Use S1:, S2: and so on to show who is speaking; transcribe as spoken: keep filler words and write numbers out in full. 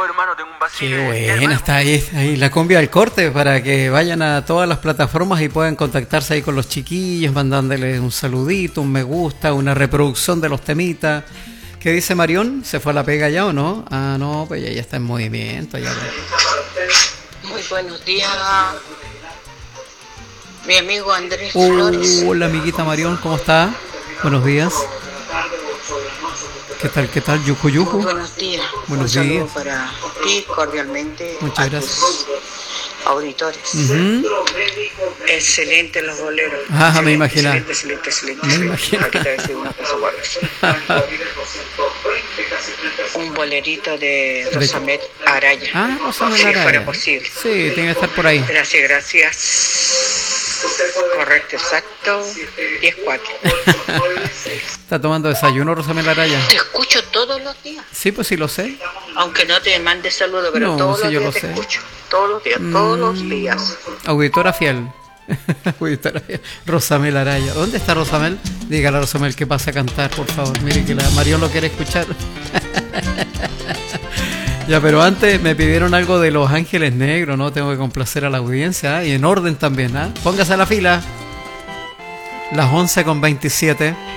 S1: Oh, hermano, tengo un vacío.
S2: Qué buena, está ahí, está ahí la cumbia del corte para que vayan a todas las plataformas y puedan contactarse ahí con los chiquillos, mandándoles un saludito, un me gusta, una reproducción de los temitas. ¿Qué dice Marión? ¿Se fue a la pega ya o no? Ah, no, pues ella está en movimiento. Ya.
S3: Muy buenos días, mi amigo Andrés
S2: uh,
S3: Flores.
S2: Hola, amiguita Marión, ¿cómo está? Buenos días. ¿Qué tal, qué tal, Yuku Yuku?
S3: Muy buenos días.
S2: Buenos
S3: Un
S2: días.
S3: saludo para ti, cordialmente.
S2: Muchas
S3: a
S2: gracias.
S3: tus auditores.
S2: Uh-huh.
S3: Excelente los boleros.
S2: Ah,
S3: excelente,
S2: me imaginaba.
S3: Excelente, excelente, excelente.
S2: Me imaginaba.
S3: Aquí te voy a decir una cosa buena. Un bolerito de Rosamel Araya.
S2: Ah, Rosamel
S3: si
S2: Araya.
S3: fuera posible.
S2: Sí, tiene que estar por ahí.
S3: Gracias, gracias. Correcto, exacto. diez cuatro.
S2: ¿Está tomando desayuno Rosamel Araya?
S3: Te escucho todos los días.
S2: Sí, pues sí lo sé.
S3: Aunque no te mande saludos, pero
S2: No,
S3: todos
S2: sí,
S3: los
S2: yo
S3: días
S2: lo
S3: te
S2: sé.
S3: escucho. Todos los días, todos los días.
S2: Auditora fiel. Auditora fiel. Rosamel Araya. ¿Dónde está Rosamel? Dígale a Rosamel que pase a cantar, por favor. Mire que la Marión lo quiere escuchar. Ya, pero antes me pidieron algo de Los Ángeles Negros, ¿no? Tengo que complacer a la audiencia, ¿eh? Y en orden también, ¿ah? ¿eh? Póngase a la fila. Las once con veintisiete.